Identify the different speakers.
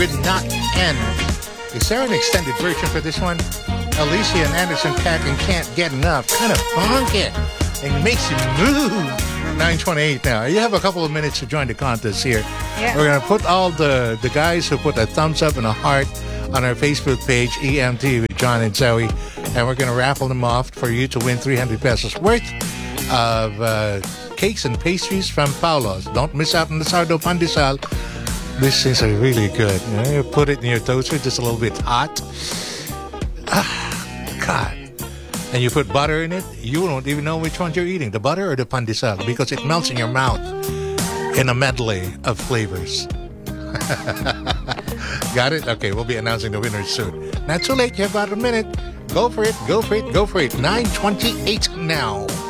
Speaker 1: Would not end. Is there an extended version for this one? Alicia and Anderson .Paak and Can't Get Enough. Kind of funky. It makes you move. 9:28 now. You have a couple of minutes to join the contest here.
Speaker 2: Yeah.
Speaker 1: We're going to put all the guys who put a thumbs up and a heart on our Facebook page, EMT with John and Zoe. And we're going to raffle them off for you to win 300 pesos worth of cakes and pastries from Paulo's. Don't miss out on the Sardo Pandesal. These things are really good. You know, you put it in your toaster, just a little bit hot. God. And you put butter in it, you don't even know which one you're eating, the butter or the pandesal, because it melts in your mouth in a medley of flavors. Got it? Okay, we'll be announcing the winners soon. Not too late, you have about a minute. Go for it, go for it, go for it. 9:28 now.